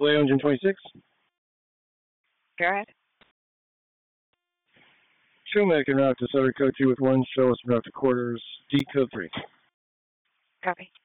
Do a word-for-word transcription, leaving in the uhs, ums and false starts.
Play engine twenty-six. Go ahead. Show medic and route to Sutter code two with one. Show us route to quarters. D code three. Copy.